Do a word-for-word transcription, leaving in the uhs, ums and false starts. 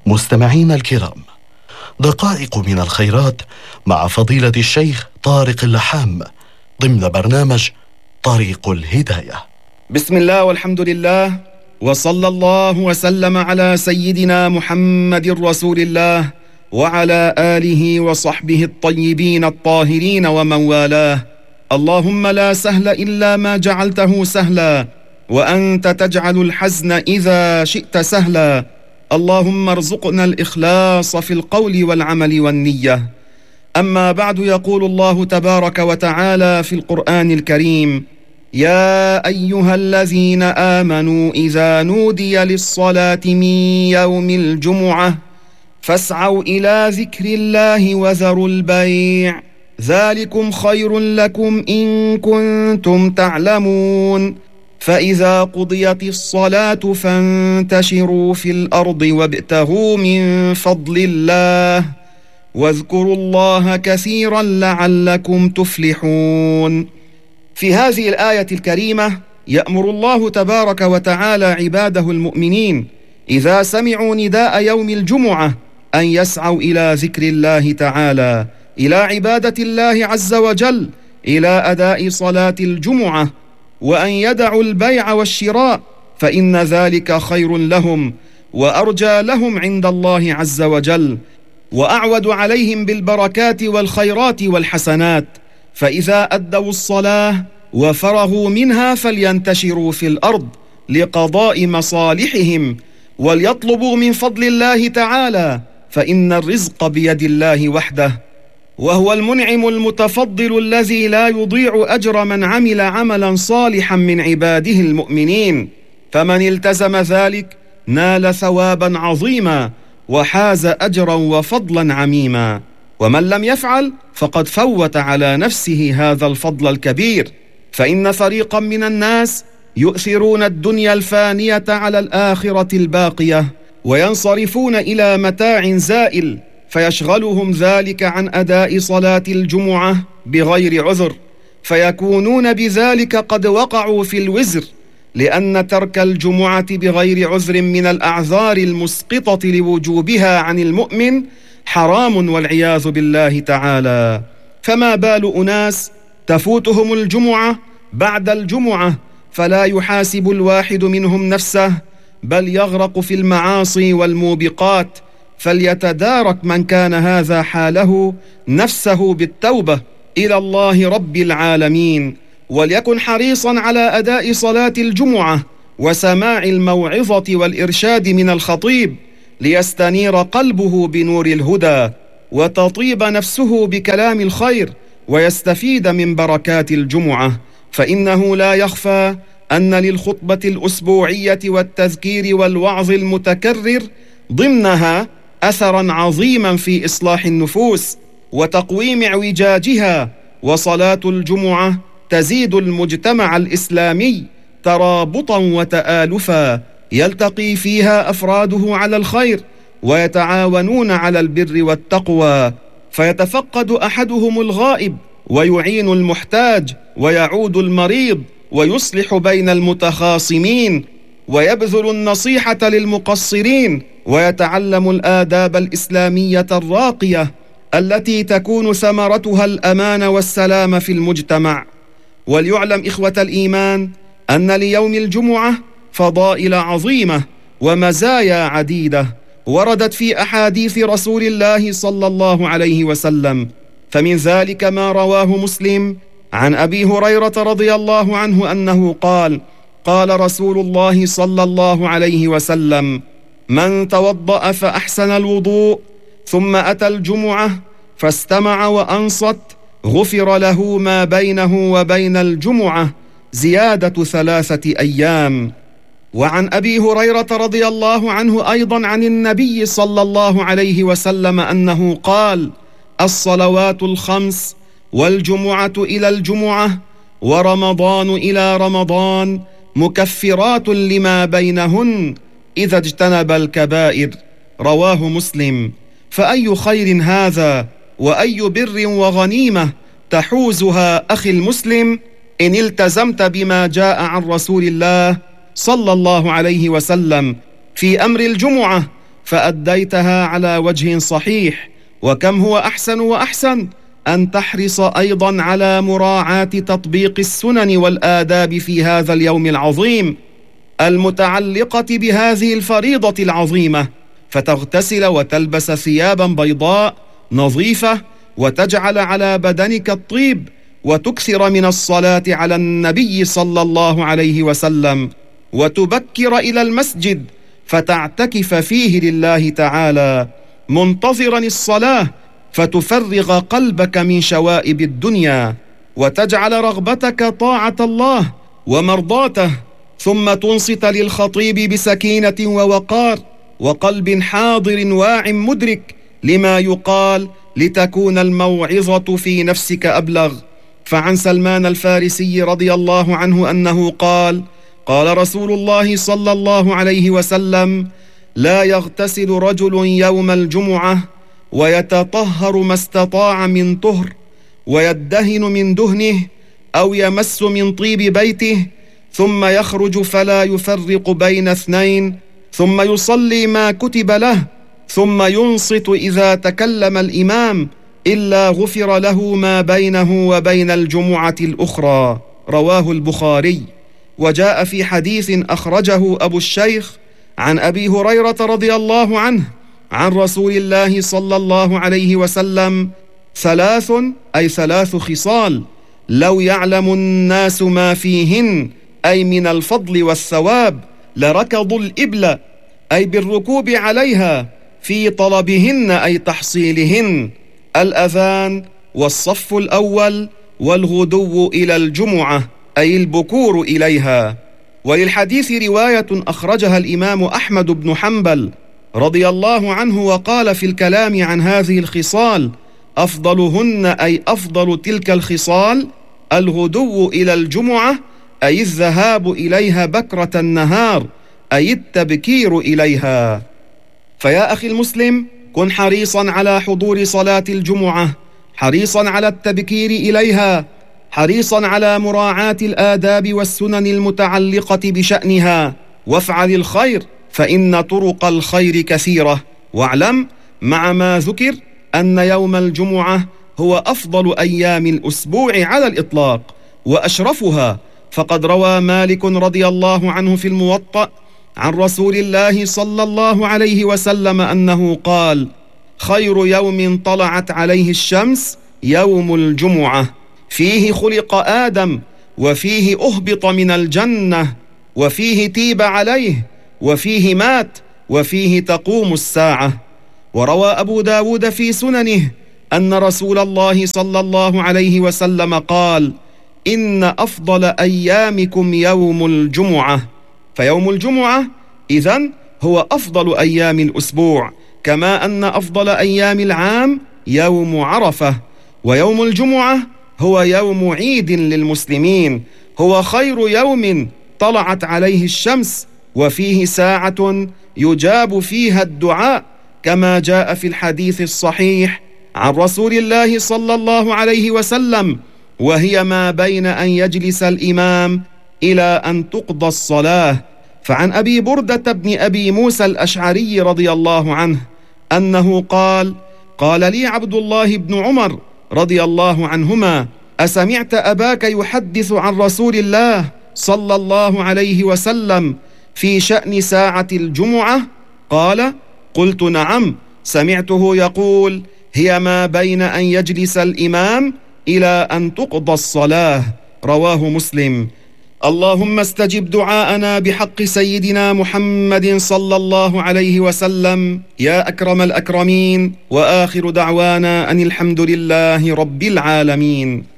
مستمعين الكرام، دقائق من الخيرات مع فضيلة الشيخ طارق اللحام ضمن برنامج طريق الهداية. بسم الله والحمد لله، وصلى الله وسلم على سيدنا محمد رسول الله وعلى آله وصحبه الطيبين الطاهرين ومن والاه. اللهم لا سهل إلا ما جعلته سهلا، وأنت تجعل الحزن إذا شئت سهلا. اللهم ارزقنا الإخلاص في القول والعمل والنية. أما بعد، يقول الله تبارك وتعالى في القرآن الكريم: يا أيها الذين آمنوا إذا نودي للصلاة من يوم الجمعة فاسعوا إلى ذكر الله وذروا البيع، ذلكم خير لكم إن كنتم تعلمون. فإذا قضيت الصلاة فانتشروا في الأرض وابتغوا من فضل الله واذكروا الله كثيرا لعلكم تفلحون. في هذه الآية الكريمة يأمر الله تبارك وتعالى عباده المؤمنين إذا سمعوا نداء يوم الجمعة أن يسعوا إلى ذكر الله تعالى، إلى عبادة الله عز وجل، إلى أداء صلاة الجمعة، وأن يدعوا البيع والشراء، فإن ذلك خير لهم وأرجى لهم عند الله عز وجل، وأعود عليهم بالبركات والخيرات والحسنات. فإذا أدوا الصلاة وفرغوا منها فلينتشروا في الأرض لقضاء مصالحهم، وليطلبوا من فضل الله تعالى، فإن الرزق بيد الله وحده، وهو المنعم المتفضل الذي لا يضيع أجر من عمل عملا صالحا من عباده المؤمنين. فمن التزم ذلك نال ثوابا عظيما وحاز أجرا وفضلا عميما، ومن لم يفعل فقد فوت على نفسه هذا الفضل الكبير. فإن فريقا من الناس يؤثرون الدنيا الفانية على الآخرة الباقية، وينصرفون إلى متاع زائل، فيشغلهم ذلك عن أداء صلاة الجمعة بغير عذر، فيكونون بذلك قد وقعوا في الوزر، لأن ترك الجمعة بغير عذر من الأعذار المسقطة لوجوبها عن المؤمن حرام والعياذ بالله تعالى. فما بال أناس تفوتهم الجمعة بعد الجمعة فلا يحاسب الواحد منهم نفسه، بل يغرق في المعاصي والموبقات. فليتدارك من كان هذا حاله نفسه بالتوبة إلى الله رب العالمين، وليكن حريصا على أداء صلاة الجمعة وسماع الموعظة والإرشاد من الخطيب، ليستنير قلبه بنور الهدى، وتطيب نفسه بكلام الخير، ويستفيد من بركات الجمعة. فإنه لا يخفى أن للخطبة الأسبوعية والتذكير والوعظ المتكرر ضمنها أثرا عظيما في إصلاح النفوس وتقويم اعوجاجها. وصلاة الجمعة تزيد المجتمع الإسلامي ترابطا وتآلفا، يلتقي فيها أفراده على الخير ويتعاونون على البر والتقوى، فيتفقد أحدهم الغائب ويعين المحتاج ويعود المريض ويصلح بين المتخاصمين ويبذل النصيحة للمقصرين، ويتعلم الآداب الإسلامية الراقية التي تكون ثمرتها الأمان والسلام في المجتمع. وليعلم إخوة الإيمان أن ليوم الجمعة فضائل عظيمة ومزايا عديدة وردت في أحاديث رسول الله صلى الله عليه وسلم. فمن ذلك ما رواه مسلم عن أبي هريرة رضي الله عنه أنه قال: قال رسول الله صلى الله عليه وسلم: من توضأ فأحسن الوضوء ثم أتى الجمعة فاستمع وأنصت غفر له ما بينه وبين الجمعة زيادة ثلاثة أيام. وعن أبي هريرة رضي الله عنه أيضا عن النبي صلى الله عليه وسلم أنه قال: الصلوات الخمس والجمعة إلى الجمعة ورمضان إلى رمضان مكفرات لما بينهن إذا اجتنب الكبائر. رواه مسلم. فأي خير هذا وأي بر وغنيمة تحوزها أخي المسلم إن التزمت بما جاء عن رسول الله صلى الله عليه وسلم في أمر الجمعة، فأديتها على وجه صحيح. وكم هو أحسن وأحسن أن تحرص أيضا على مراعاة تطبيق السنن والآداب في هذا اليوم العظيم المتعلقة بهذه الفريضة العظيمة، فتغتسل وتلبس ثيابا بيضاء نظيفة، وتجعل على بدنك الطيب، وتكثر من الصلاة على النبي صلى الله عليه وسلم، وتبكر إلى المسجد فتعتكف فيه لله تعالى منتظرا الصلاة، فتفرغ قلبك من شوائب الدنيا، وتجعل رغبتك طاعة الله ومرضاته، ثم تنصت للخطيب بسكينة ووقار وقلب حاضر واع مدرك لما يقال، لتكون الموعظة في نفسك أبلغ. فعن سلمان الفارسي رضي الله عنه أنه قال: قال رسول الله صلى الله عليه وسلم: لا يغتسل رجل يوم الجمعة ويتطهر ما استطاع من طهر، ويدهن من دهنه، أو يمس من طيب بيته، ثم يخرج فلا يفرق بين اثنين، ثم يصلي ما كتب له، ثم ينصت إذا تكلم الإمام، إلا غفر له ما بينه وبين الجمعة الأخرى. رواه البخاري. وجاء في حديث أخرجه أبو الشيخ عن أبي هريرة رضي الله عنه عن رسول الله صلى الله عليه وسلم: ثلاث، أي ثلاث خصال، لو يعلم الناس ما فيهن، أي من الفضل والثواب، لركضوا الإبل، أي بالركوب عليها، في طلبهن، أي تحصيلهن: الأذان، والصف الأول، والغدو إلى الجمعة، أي البكور إليها. وللحديث رواية أخرجها الإمام أحمد بن حنبل رضي الله عنه، وقال في الكلام عن هذه الخصال: أفضلهن، أي أفضل تلك الخصال، الغدو إلى الجمعة، أي الذهاب إليها بكرة النهار، أي التبكير إليها. فيا أخي المسلم، كن حريصا على حضور صلاة الجمعة، حريصا على التبكير إليها، حريصا على مراعاة الآداب والسنن المتعلقة بشأنها، وافعل الخير فإن طرق الخير كثيرة. واعلم مع ما ذكر أن يوم الجمعة هو أفضل أيام الأسبوع على الإطلاق وأشرفها، فقد روى مالك رضي الله عنه في الموطأ عن رسول الله صلى الله عليه وسلم أنه قال: خير يوم طلعت عليه الشمس يوم الجمعة، فيه خلق آدم، وفيه أهبط من الجنة، وفيه تيب عليه، وفيه مات، وفيه تقوم الساعة. وروى أبو داود في سننه أن رسول الله صلى الله عليه وسلم قال: إن أفضل أيامكم يوم الجمعة. فيوم الجمعة إذن هو أفضل أيام الأسبوع، كما أن أفضل أيام العام يوم عرفة، ويوم الجمعة هو يوم عيد للمسلمين، هو خير يوم طلعت عليه الشمس، وفيه ساعة يجاب فيها الدعاء، كما جاء في الحديث الصحيح عن رسول الله صلى الله عليه وسلم: وهي ما بين أن يجلس الإمام إلى أن تقضى الصلاة. فعن أبي بردة بن أبي موسى الأشعري رضي الله عنه أنه قال: قال لي عبد الله بن عمر رضي الله عنهما: أسمعت أباك يحدث عن رسول الله صلى الله عليه وسلم في شأن ساعة الجمعة؟ قال: قلت نعم، سمعته يقول: هي ما بين أن يجلس الإمام إلى أن تقضى الصلاة. رواه مسلم. اللهم استجب دعاءنا بحق سيدنا محمد صلى الله عليه وسلم يا أكرم الأكرمين، وآخر دعوانا أن الحمد لله رب العالمين.